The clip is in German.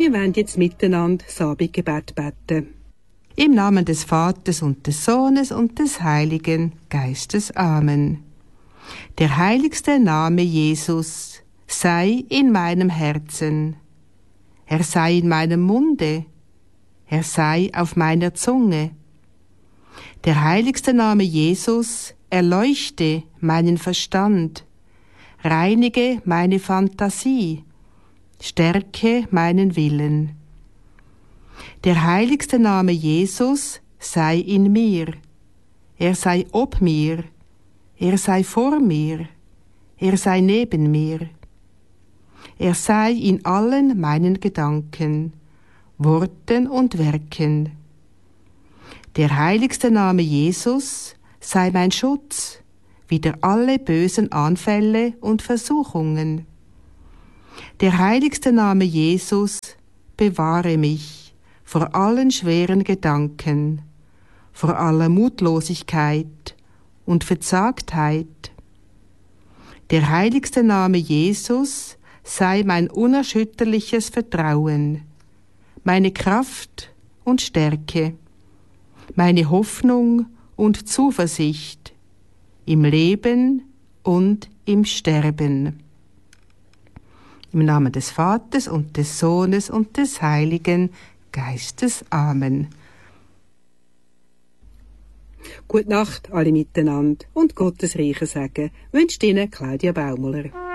Wir wollen jetzt miteinander das Abendgebet beten. Im Namen des Vaters und des Sohnes und des Heiligen Geistes. Amen. Der heiligste Name Jesus sei in meinem Herzen. Er sei in meinem Munde. Er sei auf meiner Zunge. Der heiligste Name Jesus erleuchte meinen Verstand, reinige meine Fantasie, stärke meinen Willen. Der heiligste Name Jesus sei in mir, er sei ob mir, er sei vor mir, er sei neben mir. Er sei in allen meinen Gedanken, Worten und Werken. Der heiligste Name Jesus sei mein Schutz wider alle bösen Anfälle und Versuchungen. Der heiligste Name Jesus bewahre mich vor allen schweren Gedanken, vor aller Mutlosigkeit und Verzagtheit. Der heiligste Name Jesus sei mein unerschütterliches Vertrauen, meine Kraft und Stärke, meine Hoffnung und Zuversicht im Leben und im Sterben. Im Namen des Vaters und des Sohnes und des Heiligen Geistes. Amen. Gute Nacht alle miteinander und Gottes reichen Segen wünscht Ihnen Claudia Baumüller.